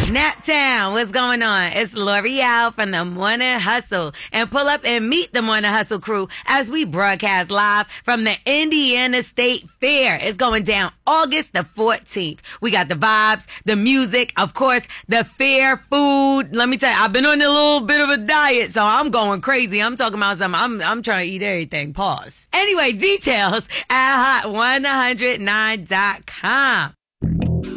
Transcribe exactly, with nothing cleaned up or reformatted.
Naptown, what's going on? It's L'Oreal from the Morning Hustle. And pull up and meet the Morning Hustle crew as we broadcast live from the Indiana State Fair. It's going down August the fourteenth. We got the vibes, the music, of course, the fair food. Let me tell you, I've been on a little bit of a diet, so I'm going crazy. I'm talking about something. I'm, I'm trying to eat everything. Pause. Anyway, details at hot one oh nine dot com.